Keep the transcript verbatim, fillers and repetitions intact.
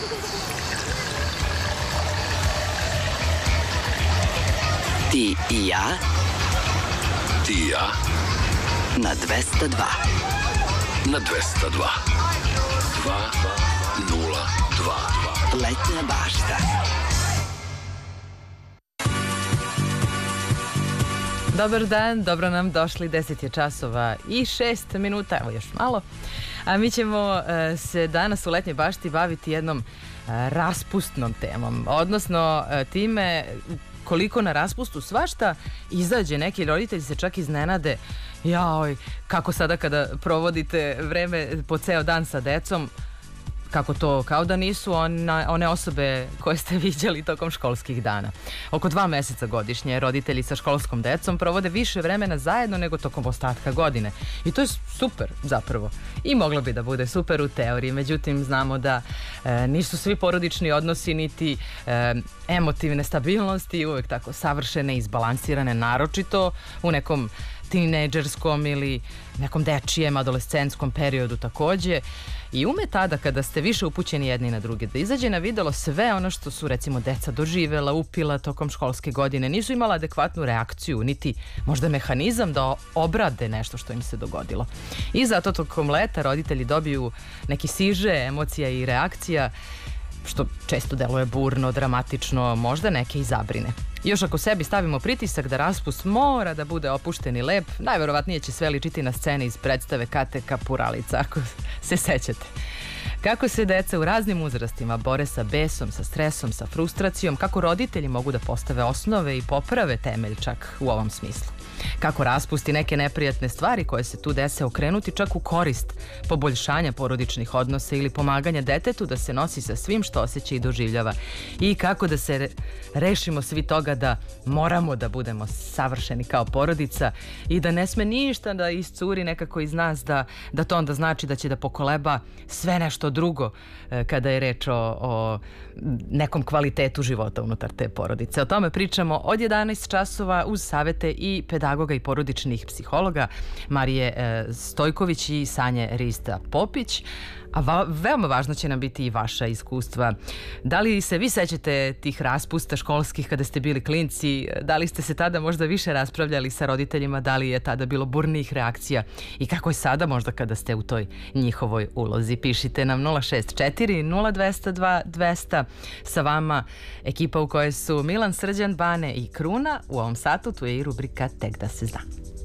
Ti i ja. Ti i ja. Na dvesta dva. Na dvesta dva. Dva, nula, dva. Letnja bašta. Dobar dan, dobro nam došli, deset je časova i šest minuta, evo još malo. A mi ćemo uh, se danas u Letnjoj bašti baviti jednom uh, raspustnom temom, odnosno uh, time koliko na raspustu svašta izađe. Neki roditelji se čak iznenade, jaoj, kako sada kada provodite vreme po ceo dan sa decom, kako to, kao da nisu ona, one osobe koje ste viđali tokom školskih dana. Oko dva meseca godišnje roditelji sa školskom decom provode više vremena zajedno nego tokom ostatka godine. I to je super zapravo. I moglo bi da bude super u teoriji, međutim znamo da e, nisu svi porodični odnosi niti e, emotivne stabilnosti uvek tako savršene i izbalansirane, naročito u nekom tinejdžerskom ili nekom dečijem, adolescentskom periodu takođe. I ume tada kada ste više upućeni jedni na druge da izađe na videlo sve ono što su recimo deca doživela, upila tokom školske godine, nisu imala adekvatnu reakciju, niti možda mehanizam da obrade nešto što im se dogodilo. I zato tokom leta roditelji dobiju neki siže emocija i reakcija, što često deluje burno, dramatično, možda neke i zabrine. Još ako sebi stavimo pritisak da raspust mora da bude opušten i lep, najverovatnije će sve ličiti na scene iz predstave Kate Kapuralica, ako se sećate. Kako se deca u raznim uzrastima bore sa besom, sa stresom, sa frustracijom, kako roditelji mogu da postave osnove i poprave temelj čak u ovom smislu. Kako raspusti neke neprijatne stvari koje se tu dese okrenuti čak u korist poboljšanja porodičnih odnosa ili pomaganja detetu da se nosi sa svim što osjeća i doživljava. I kako da se re rešimo svi toga da moramo da budemo savršeni kao porodica i da ne sme ništa da iscuri nekako iz nas, da, da to onda znači da će da pokoleba sve nešto drugo e, kada je reč o, o nekom kvalitetu života unutar te porodice. O tome pričamo od jedanaest časova uz savete i pedagoga i porodičnih psihologa Marije e, Stojković i Sanje Rista-Popić. A va, veoma važno će nam biti i vaša iskustva. Da li se vi sećate tih raspusta školskih kada ste bili klinci? Da li ste se tada možda više raspravljali sa roditeljima? Da li je tada bilo burnih reakcija? I kako je sada možda kada ste u toj njihovoj ulozi? Pišite nam nula šest četiri nula dvesta dva dvesta. Sa vama ekipa u kojoj su Milan, Srđan, Bane i Kruna. U ovom satu tu je i rubrika Tek da se zna.